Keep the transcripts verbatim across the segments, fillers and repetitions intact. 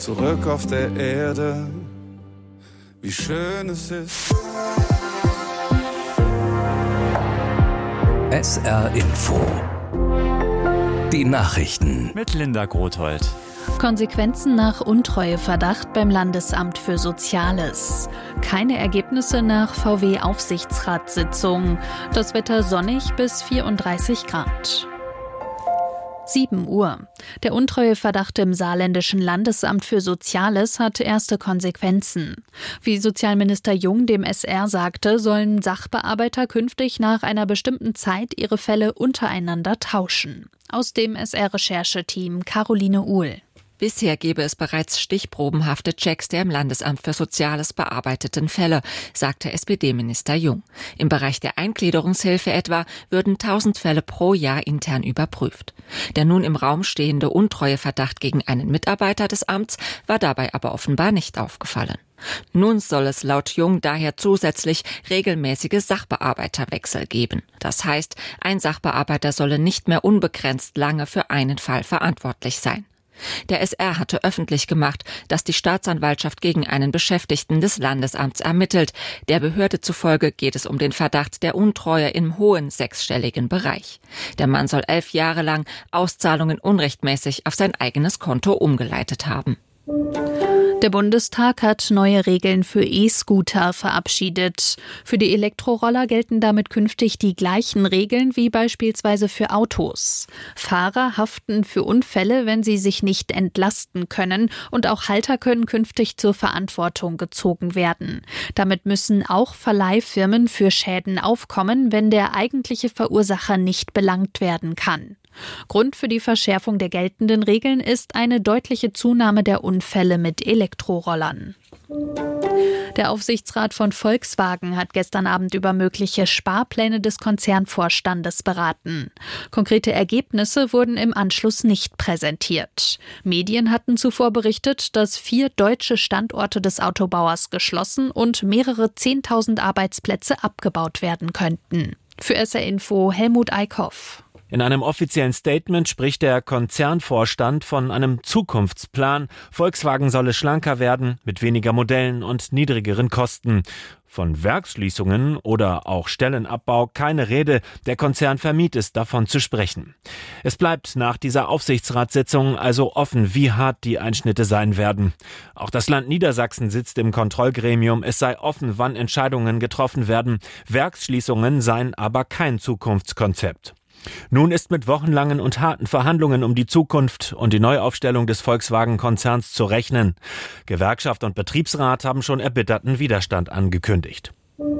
zurück auf der Erde, wie schön es ist. S R Info. Die Nachrichten. Mit Linda Grothold. Konsequenzen nach Untreueverdacht beim Landesamt für Soziales. Keine Ergebnisse nach V W-Aufsichtsratssitzung. Das Wetter sonnig bis vierunddreißig Grad. sieben Uhr. Der Untreueverdacht im saarländischen Landesamt für Soziales hat erste Konsequenzen. Wie Sozialminister Jung dem S R sagte, sollen Sachbearbeiter künftig nach einer bestimmten Zeit ihre Fälle untereinander tauschen. Aus dem S R-Rechercheteam Caroline Uhl. Bisher gebe es bereits stichprobenhafte Checks der im Landesamt für Soziales bearbeiteten Fälle, sagte S P D-Minister Jung. Im Bereich der Eingliederungshilfe etwa würden tausend Fälle pro Jahr intern überprüft. Der nun im Raum stehende Untreueverdacht gegen einen Mitarbeiter des Amts war dabei aber offenbar nicht aufgefallen. Nun soll es laut Jung daher zusätzlich regelmäßige Sachbearbeiterwechsel geben. Das heißt, ein Sachbearbeiter solle nicht mehr unbegrenzt lange für einen Fall verantwortlich sein. Der S R hatte öffentlich gemacht, dass die Staatsanwaltschaft gegen einen Beschäftigten des Landesamts ermittelt. Der Behörde zufolge geht es um den Verdacht der Untreue im hohen sechsstelligen Bereich. Der Mann soll elf Jahre lang Auszahlungen unrechtmäßig auf sein eigenes Konto umgeleitet haben. Der Bundestag hat neue Regeln für E-Scooter verabschiedet. Für die Elektroroller gelten damit künftig die gleichen Regeln wie beispielsweise für Autos. Fahrer haften für Unfälle, wenn sie sich nicht entlasten können, und auch Halter können künftig zur Verantwortung gezogen werden. Damit müssen auch Verleihfirmen für Schäden aufkommen, wenn der eigentliche Verursacher nicht belangt werden kann. Grund für die Verschärfung der geltenden Regeln ist eine deutliche Zunahme der Unfälle mit Elektrorollern. Der Aufsichtsrat von Volkswagen hat gestern Abend über mögliche Sparpläne des Konzernvorstandes beraten. Konkrete Ergebnisse wurden im Anschluss nicht präsentiert. Medien hatten zuvor berichtet, dass vier deutsche Standorte des Autobauers geschlossen und mehrere Zehntausend Arbeitsplätze abgebaut werden könnten. Für S R Info Helmut Eickhoff. In einem offiziellen Statement spricht der Konzernvorstand von einem Zukunftsplan. Volkswagen solle schlanker werden, mit weniger Modellen und niedrigeren Kosten. Von Werksschließungen oder auch Stellenabbau keine Rede. Der Konzern vermied es, davon zu sprechen. Es bleibt nach dieser Aufsichtsratssitzung also offen, wie hart die Einschnitte sein werden. Auch das Land Niedersachsen sitzt im Kontrollgremium. Es sei offen, wann Entscheidungen getroffen werden. Werksschließungen seien aber kein Zukunftskonzept. Nun ist mit wochenlangen und harten Verhandlungen um die Zukunft und die Neuaufstellung des Volkswagen-Konzerns zu rechnen. Gewerkschaft und Betriebsrat haben schon erbitterten Widerstand angekündigt.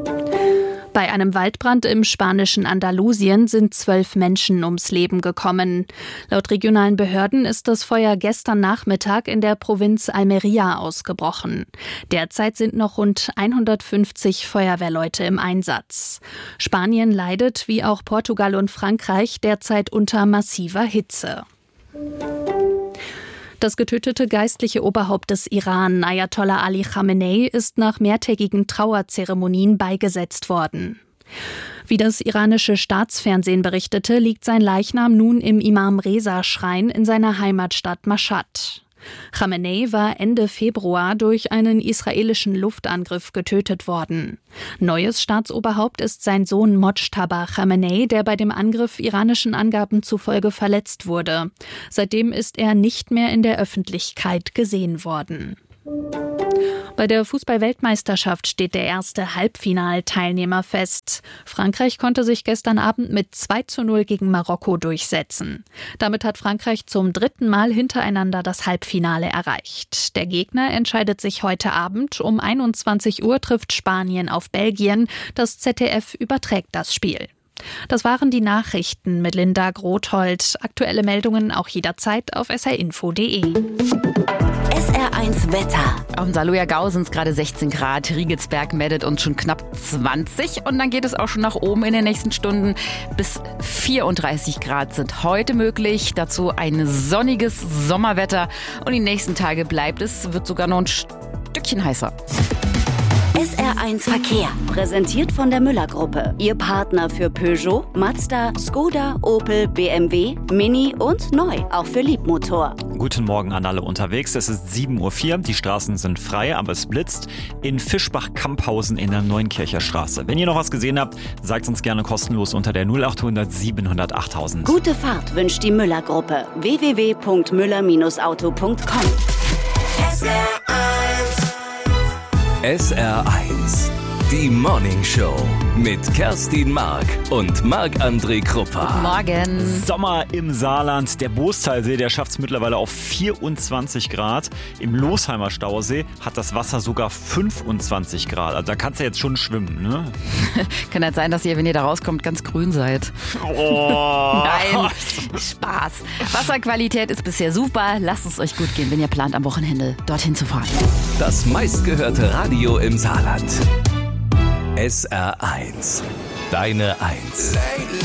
Bei einem Waldbrand im spanischen Andalusien sind zwölf Menschen ums Leben gekommen. Laut regionalen Behörden ist das Feuer gestern Nachmittag in der Provinz Almería ausgebrochen. Derzeit sind noch rund hundertfünfzig Feuerwehrleute im Einsatz. Spanien leidet, wie auch Portugal und Frankreich, derzeit unter massiver Hitze. Das getötete geistliche Oberhaupt des Iran, Ayatollah Ali Khamenei, ist nach mehrtägigen Trauerzeremonien beigesetzt worden. Wie das iranische Staatsfernsehen berichtete, liegt sein Leichnam nun im Imam-Reza-Schrein in seiner Heimatstadt Mashhad. Khamenei war Ende Februar durch einen israelischen Luftangriff getötet worden. Neues Staatsoberhaupt ist sein Sohn Mojtaba Khamenei, der bei dem Angriff iranischen Angaben zufolge verletzt wurde. Seitdem ist er nicht mehr in der Öffentlichkeit gesehen worden. Bei der Fußball-Weltmeisterschaft steht der erste Halbfinalteilnehmer fest. Frankreich konnte sich gestern Abend mit zwei zu null gegen Marokko durchsetzen. Damit hat Frankreich zum dritten Mal hintereinander das Halbfinale erreicht. Der Gegner entscheidet sich heute Abend. Um einundzwanzig Uhr trifft Spanien auf Belgien. Das Z D F überträgt das Spiel. Das waren die Nachrichten mit Linda Grothold. Aktuelle Meldungen auch jederzeit auf s r info punkt d e. S R eins Wetter. Auf dem Saarlouier-Gau sind es gerade sechzehn Grad, Riegelsberg meldet uns schon knapp zwanzig und dann geht es auch schon nach oben in den nächsten Stunden. Bis vierunddreißig Grad sind heute möglich, dazu ein sonniges Sommerwetter und die nächsten Tage bleibt es, wird sogar noch ein Stückchen heißer. S R eins Verkehr. Präsentiert von der Müller-Gruppe. Ihr Partner für Peugeot, Mazda, Skoda, Opel, B M W, Mini und neu, auch für Liebmotor. Guten Morgen an alle unterwegs. Es ist sieben Uhr vier. Die Straßen sind frei, aber es blitzt in Fischbach-Kamphausen in der Neunkircher Straße. Wenn ihr noch was gesehen habt, sagt uns gerne kostenlos unter der null achthundert siebenhundert achttausend. Gute Fahrt wünscht die Müller-Gruppe. w w w punkt müller Bindestrich auto punkt com. S R eins. S R eins. Die Morning Show mit Kerstin Mark und Marc-André Kruppa. Morgen. Sommer im Saarland. Der Boostalsee, der schafft es mittlerweile auf vierundzwanzig Grad. Im Losheimer Stausee hat das Wasser sogar fünfundzwanzig Grad. Also da kannst du jetzt schon schwimmen, ne? Kann halt sein, dass ihr, wenn ihr da rauskommt, ganz grün seid. Oh. Nein, Spaß. Wasserqualität ist bisher super. Lasst es euch gut gehen, wenn ihr plant, am Wochenende dorthin zu fahren. Das meistgehörte Radio im Saarland. S R eins. Deine Eins.